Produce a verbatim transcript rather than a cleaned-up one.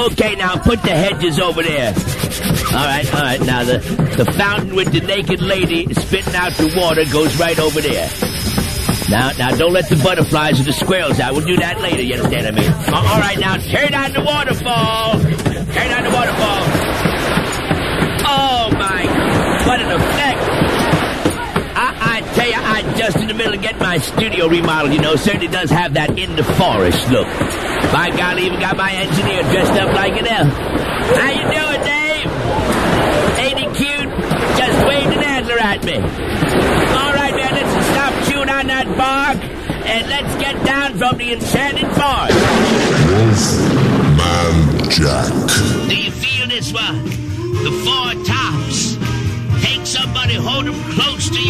Okay, now put the hedges over there. All right, all right. Now the, the fountain with the naked lady spitting out the water goes right over there. Now, now don't let the butterflies or the squirrels out. We'll do that later, you understand what I mean? Uh, all right, now turn on the waterfall. Turn on the waterfall. Oh, my, what an effect. I, I tell you, I'm just in the middle of getting my studio remodeled, you know. Certainly does have that in the forest look. By golly, even got my engineer dressed up like an elf. How you doing, Dave? Ain't he cute? Just waved an antler at me. All right, man, let's stop chewing on that bark, and let's get down from the enchanted forest. Wolfman Jack. Do you feel this one? The four tops. Take somebody, hold them close to you.